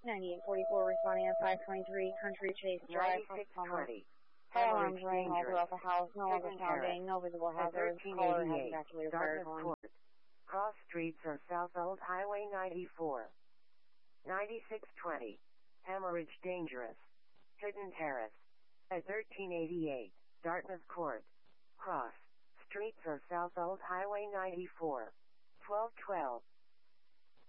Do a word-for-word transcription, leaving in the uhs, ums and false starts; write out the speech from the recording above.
ninety-eight forty-four responding on five twenty-three Country Chase Drive. ninety-six twenty. Fire alarms ring all throughout the house. No longer sounding. No visible hazards. Caller has evacuated fire going. Cross streets are South Old Highway ninety-four. ninety-six twenty. Hemorrhage dangerous. Hidden Terrace. At thirteen eighty-eight. Dartmouth Court. Cross streets are South Old Highway ninety-four. twelve twelve.